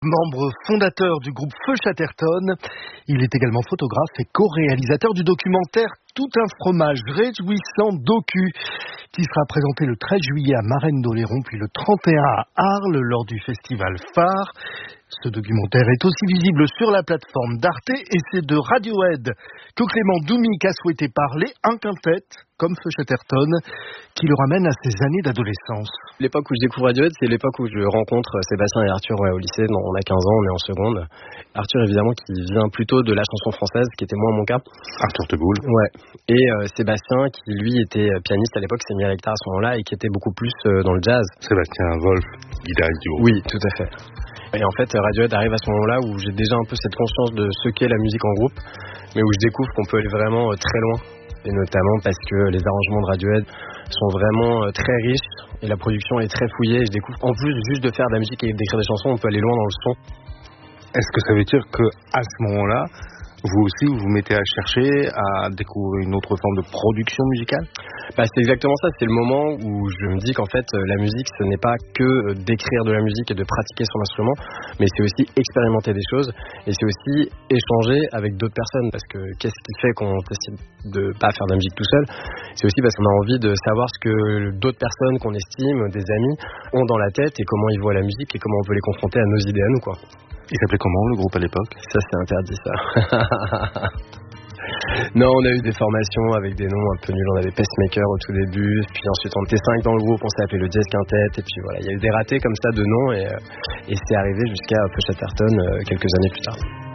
Membre fondateur du groupe Feu Chatterton, il est également photographe et co-réalisateur du documentaire Tout un fromage réjouissant docu qui sera présenté le 13 juillet à Marennes-d'Oléron puis le 31 à Arles lors du festival Phare. Ce documentaire est aussi visible sur la plateforme d'Arte et c'est de Radiohead que Clément Doumic a souhaité parler, un quintet comme Feu Chatterton qui le ramène à ses années d'adolescence. L'époque où je découvre Radiohead, c'est l'époque où je rencontre Sébastien et Arthur au lycée. On a 15 ans, on est en seconde. Arthur évidemment qui vient plutôt de la chanson française, qui était moins mon cas. Arthur Teboul. Ouais. Et Sébastien qui lui était pianiste à l'époque, s'est mis à la guitare à ce moment-là et qui était beaucoup plus dans le jazz. Sébastien Wolf, guitariste duo. Oui, tout à fait. Et en fait, Radiohead arrive à ce moment-là où j'ai déjà un peu cette conscience de ce qu'est la musique en groupe, mais où je découvre qu'on peut aller vraiment très loin. Et notamment parce que les arrangements de Radiohead sont vraiment très riches et la production est très fouillée. Et je découvre, en plus juste de faire de la musique et d'écrire des chansons, on peut aller loin dans le son. Est-ce que ça veut dire qu'à ce moment-là, vous aussi, vous vous mettez à chercher, à découvrir une autre forme de production musicale ? C'est exactement ça, c'est le moment où je me dis qu'en fait la musique ce n'est pas que d'écrire de la musique et de pratiquer son instrument, mais c'est aussi expérimenter des choses et c'est aussi échanger avec d'autres personnes, parce que qu'est-ce qui fait qu'on décide de pas faire de la musique tout seul ? C'est aussi parce qu'on a envie de savoir ce que d'autres personnes qu'on estime, des amis, ont dans la tête et comment ils voient la musique et comment on peut les confronter à nos idées à nous, quoi. Il s'appelait comment le groupe à l'époque ? Ça c'est interdit ça. Non, on a eu des formations avec des noms un peu nuls. On avait Pacemaker au tout début, puis ensuite on était 5 dans le groupe, on s'est appelé le Jazz Quintet, et puis voilà, il y a eu des ratés comme ça de noms, et c'est arrivé jusqu'à Feu Chatterton quelques années plus tard.